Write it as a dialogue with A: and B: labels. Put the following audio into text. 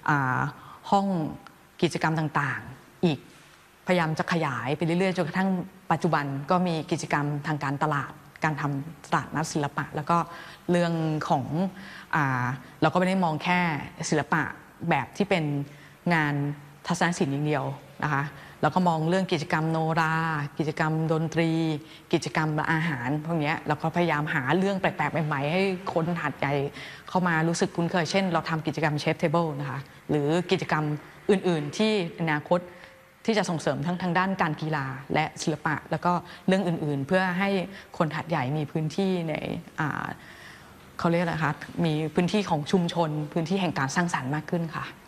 A: ห้องกิจกรรมต่างๆอีกพยายามจะขยายไปเรื่อยๆจนกระทั่งปัจจุบันก็มีกิจกรรมทางการตลาดการทำตลาดนัดศิลปะแล้วก็เรื่องของเราก็ไม่ได้มองแค่ศิลปะแบบที่เป็นงานทัศนศิลป์อย่างเดียวนะคะเราก็มองเรื่องกิจกรรมโนรากิจกรรมดนตรีกิจกรรมอาหารพวกนี้เราก็พยายามหาเรื่องแปลกๆใหม่ๆให้คนหัดใหญ่เข้ามารู้สึกคุ้นเคยเช่นเราทำกิจกรรมเชฟเทเบิลนะคะหรือกิจกรรมอื่นๆที่อนาคตที่จะส่งเสริมทั้งทางด้านการกีฬาและศิลปะแล้วก็เรื่องอื่นๆเพื่อให้คนหัดใหญ่มีพื้นที่ในเขาเรียกอะไรคะมีพื้นที่ของชุมชนพื้นที่แห่งการสร้างสรรค์มากขึ้นค่ะ